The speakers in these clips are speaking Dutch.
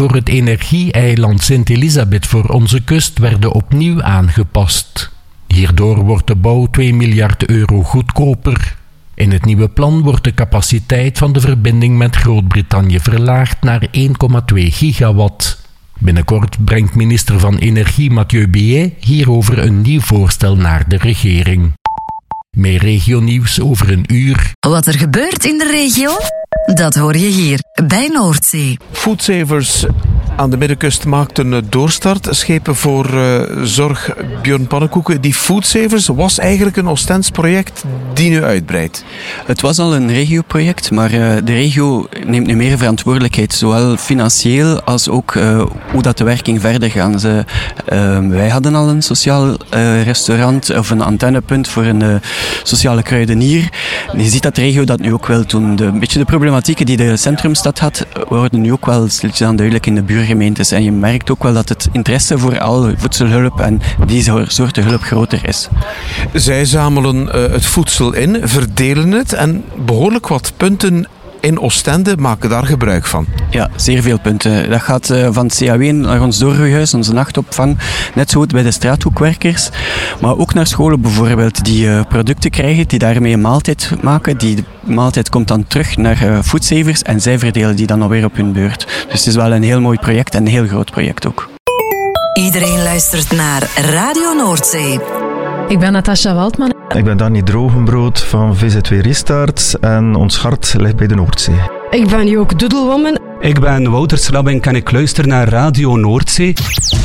voor het energie-eiland Sint-Elisabeth voor onze kust werden opnieuw aangepast. Hierdoor wordt de bouw 2 miljard euro goedkoper. In het nieuwe plan wordt de capaciteit van de verbinding met Groot-Brittannië verlaagd naar 1,2 gigawatt. Binnenkort brengt minister van Energie Mathieu Biet hierover een nieuw voorstel naar de regering. Meer regionieuws over een uur. Wat er gebeurt in de regio, dat hoor je hier bij Noordzee. Foodsavers aan de Middenkust maakten een doorstart. Schepen voor zorg Björn Pannenkoeken. Die Foodsavers was eigenlijk een Oostends project die nu uitbreidt. Het was al een regioproject, maar de regio neemt nu meer verantwoordelijkheid. Zowel financieel als ook hoe dat de werking verder gaat. Wij hadden al een sociaal restaurant of een antennepunt voor een sociale kruidenier. Je ziet dat de regio dat nu ook wel doen. Een beetje de problematieken die de centrumstad had, worden nu ook wel stilletjes duidelijk in de buurgemeentes. En je merkt ook wel dat het interesse voor al voedselhulp en die soorten hulp groter is. Zij zamelen het voedsel in, verdelen het en behoorlijk wat punten in Oostende maken daar gebruik van. Ja, zeer veel punten. Dat gaat van het CAW naar ons doorgroeihuis, onze nachtopvang. Net zo goed bij de straathoekwerkers. Maar ook naar scholen bijvoorbeeld die producten krijgen, die daarmee een maaltijd maken. Die maaltijd komt dan terug naar Foodsavers en zij verdelen die dan alweer op hun beurt. Dus het is wel een heel mooi project en een heel groot project ook. Iedereen luistert naar Radio Noordzee. Ik ben Natasja Waldman. Ik ben Danny Drogenbrood van VZW Restarts en ons hart ligt bij de Noordzee. Ik ben Joke Doedelwoman. Ik ben Wouter Slabbink en ik luister naar Radio Noordzee.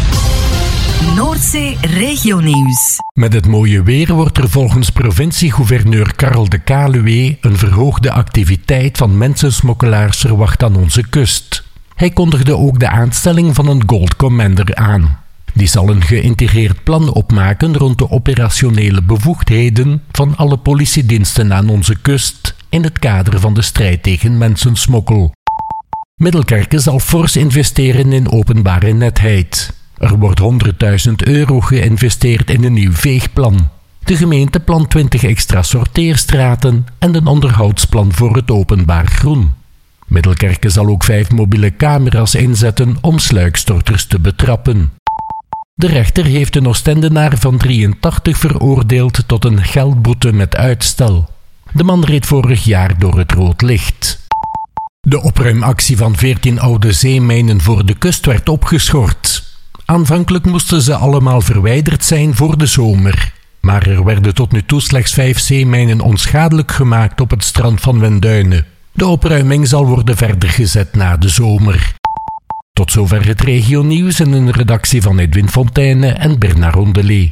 Noordzee Regionieuws. Met het mooie weer wordt er volgens provincie-gouverneur Karel de Kaluwe een verhoogde activiteit van mensensmokkelaars verwacht aan onze kust. Hij kondigde ook de aanstelling van een Gold Commander aan. Die zal een geïntegreerd plan opmaken rond de operationele bevoegdheden van alle politiediensten aan onze kust in het kader van de strijd tegen mensensmokkel. Middelkerke zal fors investeren in openbare netheid. Er wordt 100.000 euro geïnvesteerd in een nieuw veegplan. De gemeente plant 20 extra sorteerstraten en een onderhoudsplan voor het openbaar groen. Middelkerke zal ook 5 mobiele camera's inzetten om sluikstorters te betrappen. De rechter heeft een Oostendenaar van 83 veroordeeld tot een geldboete met uitstel. De man reed vorig jaar door het rood licht. De opruimactie van 14 oude zeemijnen voor de kust werd opgeschort. Aanvankelijk moesten ze allemaal verwijderd zijn voor de zomer. Maar er werden tot nu toe slechts 5 zeemijnen onschadelijk gemaakt op het strand van Wenduinen. De opruiming zal worden verder gezet na de zomer. Tot zover het regionieuws in een redactie van Edwin Fontaine en Bernard Rondelet.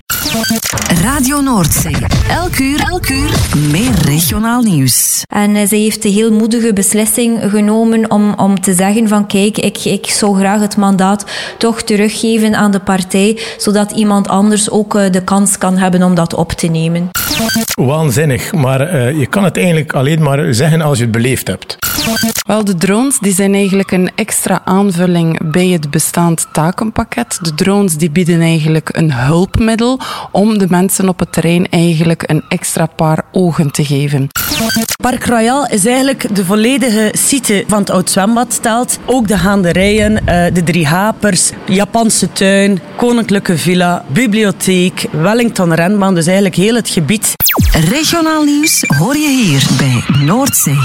Radio Noordzee. Elk uur meer regionaal nieuws. En zij heeft de heel moedige beslissing genomen om te zeggen van kijk, ik zou graag het mandaat toch teruggeven aan de partij, zodat iemand anders ook de kans kan hebben om dat op te nemen. Waanzinnig, maar je kan het eigenlijk alleen maar zeggen als je het beleefd hebt. Wel, de drones die zijn eigenlijk een extra aanvulling bij het bestaand takenpakket. De drones die bieden eigenlijk een hulpmiddel om de mensen op het terrein eigenlijk een extra paar ogen te geven. Park Royal is eigenlijk de volledige site van het oud zwembad telt. Ook de gaanderijen, de 3 hapers, Japanse tuin, koninklijke villa, bibliotheek, Wellington renbaan, dus eigenlijk heel het gebied. Regionaal nieuws hoor je hier bij Noordzee.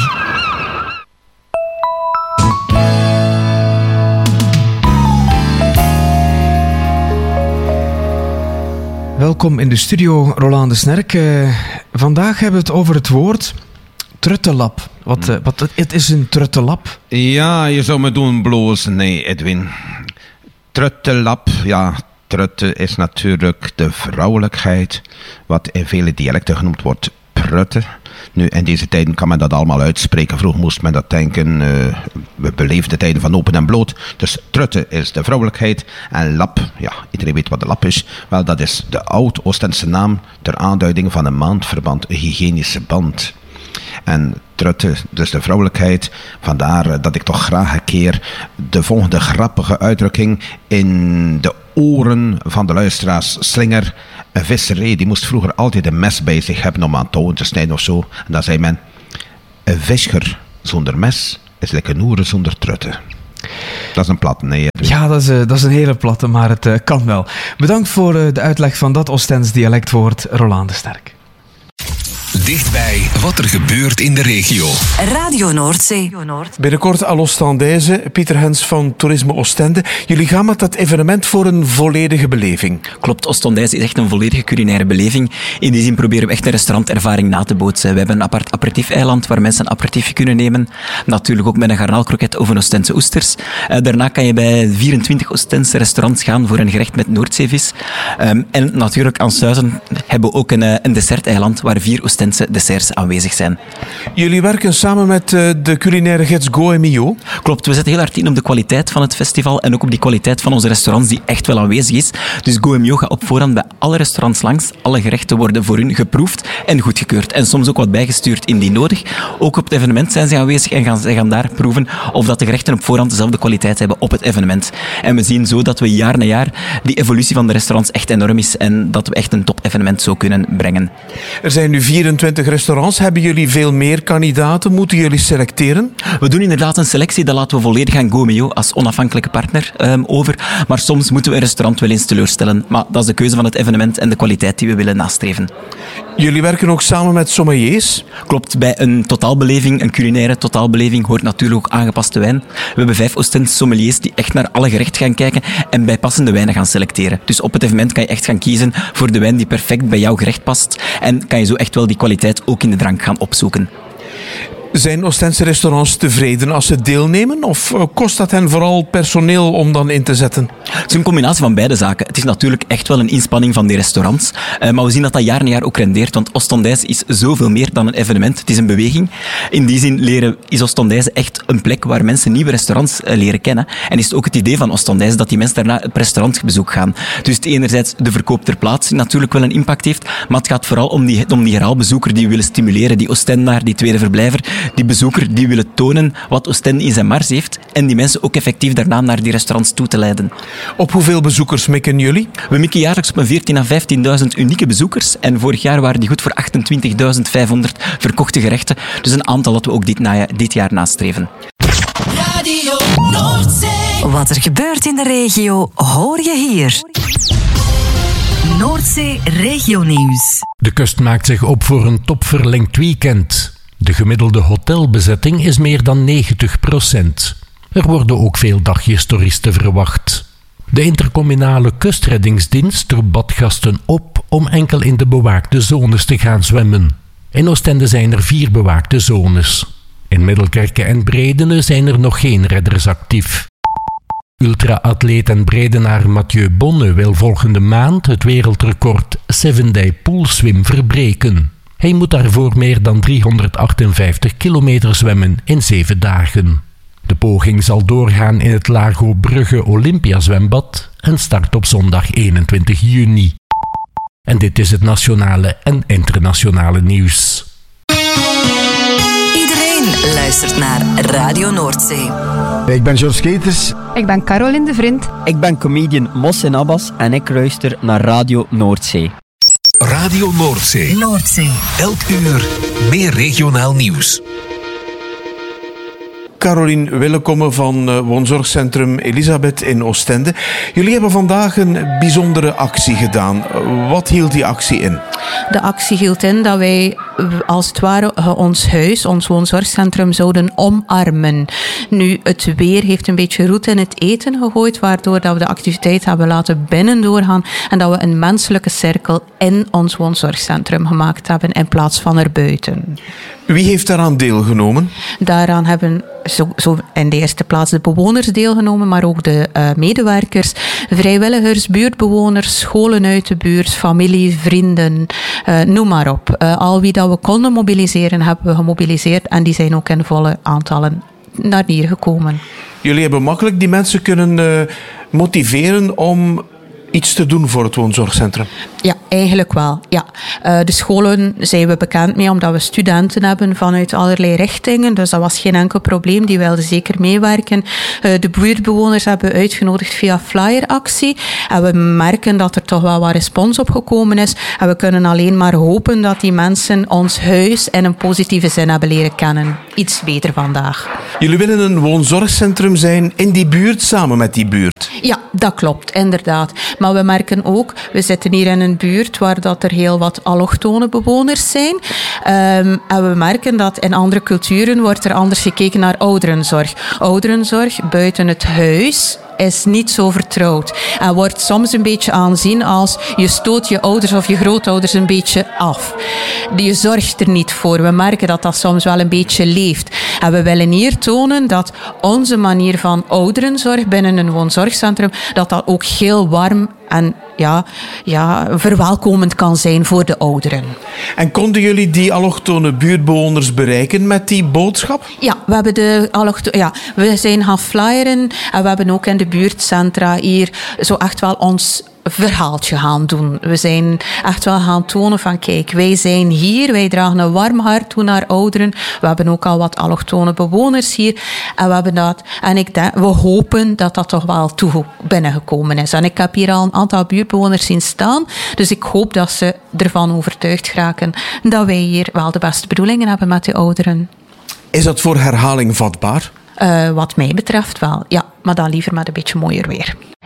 Welkom in de studio, Roland de Snerk. Vandaag hebben we het over het woord truttelap. Het is een truttelap. Ja, je zou me doen blozen. Nee, Edwin. Truttelap, ja, trutte is natuurlijk de vrouwelijkheid, wat in vele dialecten genoemd wordt prutte. Nu, in deze tijden kan men dat allemaal uitspreken. Vroeger moest men dat denken. We beleefden de tijden van open en bloot. Dus trutte is de vrouwelijkheid. En lap, ja, iedereen weet wat de lap is. Wel, dat is de oud-Oostense naam ter aanduiding van een maandverband, een hygiënische band. En trutte, dus de vrouwelijkheid. Vandaar dat ik toch graag een keer de volgende grappige uitdrukking in de oren van de luisteraars slinger. Een visserij die moest vroeger altijd een mes bij zich hebben om aan touwen te snijden of zo. En dan zei men, een vischer zonder mes is like een oeren zonder trutte. Dat is een platte, nee. Ja, dat is een hele platte, maar het kan wel. Bedankt voor de uitleg van dat Oostends dialectwoord, Roland de Sterk. Dichtbij wat er gebeurt in de regio. Radio Noordzee. Binnenkort à l'Oostendijze, Pieter Hens van Toerisme Oostende. Jullie gaan met dat evenement voor een volledige beleving. Klopt, Oostendijze is echt een volledige culinaire beleving. In die zin proberen we echt een restaurantervaring na te bootsen. We hebben een apart aperitief-eiland waar mensen een aperitiefje kunnen nemen. Natuurlijk ook met een garnaalkroket of een Oostense oesters. Daarna kan je bij 24 Oostense restaurants gaan voor een gerecht met Noordzeevis. En natuurlijk aan Suizen hebben we ook een desserteiland waar 4 Oostense desserts aanwezig zijn. Jullie werken samen met de culinaire gids Go&Mio. Klopt, we zetten heel hard in op de kwaliteit van het festival en ook op die kwaliteit van onze restaurants die echt wel aanwezig is. Dus Go&Mio gaat op voorhand bij alle restaurants langs. Alle gerechten worden voor hun geproefd en goedgekeurd. En soms ook wat bijgestuurd indien nodig. Ook op het evenement zijn ze aanwezig en gaan daar proeven of dat de gerechten op voorhand dezelfde kwaliteit hebben op het evenement. En we zien zo dat we jaar na jaar die evolutie van de restaurants echt enorm is en dat we echt een top-evenement zo kunnen brengen. Er zijn nu 24 restaurants. Hebben jullie veel meer kandidaten? Moeten jullie selecteren? We doen inderdaad een selectie. Dat laten we volledig aan Go&Mio als onafhankelijke partner over. Maar soms moeten we een restaurant wel eens teleurstellen. Maar dat is de keuze van het evenement en de kwaliteit die we willen nastreven. Jullie werken ook samen met sommeliers? Klopt. Bij een totaalbeleving, een culinaire totaalbeleving, hoort natuurlijk ook aangepaste wijn. We hebben 5 Oostense sommeliers die echt naar alle gerechten gaan kijken en bij passende wijnen gaan selecteren. Dus op het evenement kan je echt gaan kiezen voor de wijn die perfect bij jouw gerecht past. En kan je zo echt wel die kwaliteit ook in de drank gaan opzoeken. Zijn Oostense restaurants tevreden als ze deelnemen? Of kost dat hen vooral personeel om dan in te zetten? Het is een combinatie van beide zaken. Het is natuurlijk echt wel een inspanning van die restaurants. Maar we zien dat jaar na jaar ook rendeert. Want Oostendijze is zoveel meer dan een evenement. Het is een beweging. In die zin is Oostendijze echt een plek waar mensen nieuwe restaurants leren kennen. En is het ook het idee van Oostendijze dat die mensen daarna op restaurantbezoek gaan. Dus het enerzijds de verkoop ter plaatse die natuurlijk wel een impact heeft. Maar het gaat vooral om die herhaalbezoeker die we willen stimuleren. Die Oostendaar, die tweede verblijver. Die bezoeker die willen tonen wat Oostende in zijn mars heeft en die mensen ook effectief daarna naar die restaurants toe te leiden. Op hoeveel bezoekers mikken jullie? We mikken jaarlijks op een 14.000 à 15.000 unieke bezoekers en vorig jaar waren die goed voor 28.500 verkochte gerechten. Dus een aantal dat we ook dit jaar nastreven. Radio Noordzee. Wat er gebeurt in de regio hoor je hier. Noordzee Regionieuws. De kust maakt zich op voor een topverlengd weekend. De gemiddelde hotelbezetting is meer dan 90%. Er worden ook veel dagjes toeristen verwacht. De intercommunale kustreddingsdienst roept badgasten op om enkel in de bewaakte zones te gaan zwemmen. In Oostende zijn er 4 bewaakte zones. In Middelkerke en Bredene zijn er nog geen redders actief. Ultra-atleet en Bredenaar Mathieu Bonne wil volgende maand het wereldrecord 7-day poolswim verbreken. Hij moet daarvoor meer dan 358 kilometer zwemmen in 7 dagen. De poging zal doorgaan in het Lago Brugge Olympiazwembad en start op zondag 21 juni. En dit is het nationale en internationale nieuws. Iedereen luistert naar Radio Noordzee. Ik ben George Keters. Ik ben Caroline de Vriend. Ik ben comedian Mohsen Abbas en ik luister naar Radio Noordzee. Radio Noordzee. Noordzee. Elk uur meer regionaal nieuws. Caroline Willekomme van woonzorgcentrum Elisabeth in Oostende. Jullie hebben vandaag een bijzondere actie gedaan. Wat hield die actie in? De actie hield in dat wij als het ware ons huis, ons woonzorgcentrum, zouden omarmen. Nu, het weer heeft een beetje roet in het eten gegooid, waardoor dat we de activiteit hebben laten binnen doorgaan en dat we een menselijke cirkel in ons woonzorgcentrum gemaakt hebben in plaats van erbuiten. Wie heeft daaraan deelgenomen? Daaraan hebben zo in de eerste plaats de bewoners deelgenomen, maar ook de medewerkers, vrijwilligers, buurtbewoners, scholen uit de buurt, familie, vrienden, noem maar op. Al wie dat we konden mobiliseren, hebben we gemobiliseerd en die zijn ook in volle aantallen naar hier gekomen. Jullie hebben makkelijk die mensen kunnen motiveren om iets te doen voor het woonzorgcentrum? Ja, eigenlijk wel. Ja. De scholen zijn we bekend mee omdat we studenten hebben vanuit allerlei richtingen. Dus dat was geen enkel probleem. Die wilden zeker meewerken. De buurtbewoners hebben we uitgenodigd via flyeractie. En we merken dat er toch wel wat respons op gekomen is. En we kunnen alleen maar hopen dat die mensen ons huis in een positieve zin hebben leren kennen. iets beter vandaag. Jullie willen een woonzorgcentrum zijn in die buurt, samen met die buurt. Ja, dat klopt, inderdaad. Maar we merken ook, we zitten hier in een buurt waar dat er heel wat allochtone bewoners zijn. En we merken dat in andere culturen wordt er anders gekeken naar ouderenzorg. Ouderenzorg buiten het huis is niet zo vertrouwd. En wordt soms een beetje aanzien als je stoot je ouders of je grootouders een beetje af. Je zorgt er niet voor. We merken dat dat soms wel een beetje leeft. En we willen hier tonen dat onze manier van ouderenzorg binnen een woonzorgcentrum, dat dat ook heel warm en verwelkomend kan zijn voor de ouderen. En konden jullie die allochtone buurtbewoners bereiken met die boodschap? Ja, we zijn gaan flyeren en we hebben ook in de buurtcentra hier zo echt wel ons verhaaltje gaan doen. We zijn echt wel gaan tonen van kijk, wij zijn hier, wij dragen een warm hart toe naar ouderen. We hebben ook al wat allochtone bewoners hier en we hebben dat. En we hopen dat dat toch wel toe binnengekomen is. En ik heb hier al een aantal buurtbewoners zien staan, dus ik hoop dat ze ervan overtuigd raken dat wij hier wel de beste bedoelingen hebben met de ouderen. Is dat voor herhaling vatbaar? Wat mij betreft wel, ja. Maar dan liever met een beetje mooier weer.